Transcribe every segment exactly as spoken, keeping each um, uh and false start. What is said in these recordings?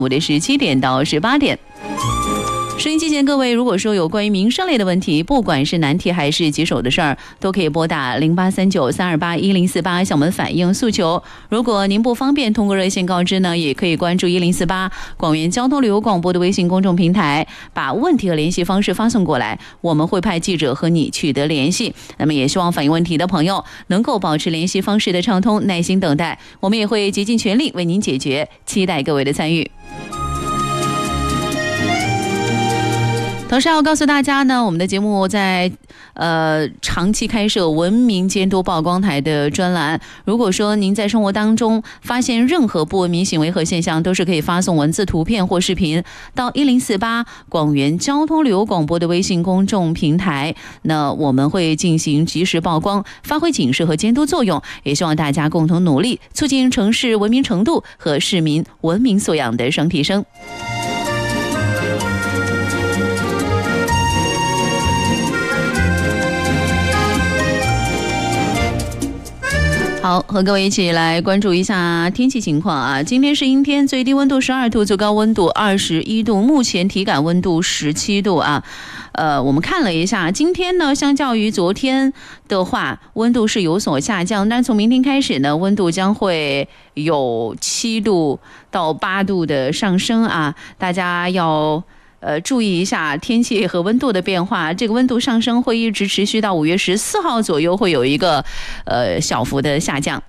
我的十七点到十八点。收音机前各位，如果说有关于民生类的问题，不管是难题还是棘手的事儿，都可以拨打零八三九三二八一零四八向我们反映诉求。如果您不方便通过热线告知呢，也可以关注一零四八广元交通旅游广播的微信公众平台，把问题和联系方式发送过来，我们会派记者和你取得联系。那么也希望反映问题的朋友能够保持联系方式的畅通，耐心等待，我们也会竭尽全力为您解决，期待各位的参与。同时要告诉大家呢，我们的节目在呃长期开设文明监督曝光台的专栏。如果说您在生活当中发现任何不文明行为和现象，都是可以发送文字、图片或视频到一零四八广元交通旅游广播的微信公众平台。那我们会进行及时曝光，发挥警示和监督作用。也希望大家共同努力，促进城市文明程度和市民文明素养的双提升。好，和各位一起来关注一下天气情况啊！今天是阴天，最低温度十二度，最高温度二十一度，目前体感温度十七度啊。呃，我们看了一下，今天呢，相较于昨天的话，温度是有所下降，但从明天开始呢，温度将会有七度到八度的上升啊，大家要。呃，注意一下天气和温度的变化，这个温度上升会一直持续到五月十四号左右，会有一个呃小幅的下降。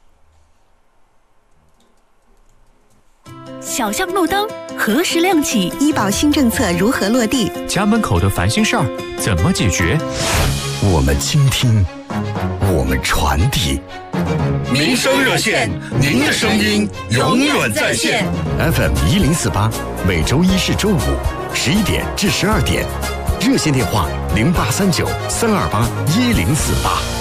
小巷路灯何时亮起？ 医保新政策如何落地？ 家门口的烦心事儿怎么解决？ 我们倾听，我们传递。 民生热线，您的声音永远在线。 F M 一零四八，每周一至周五十一点至十二点，热线电话零八三九三二八一零四八。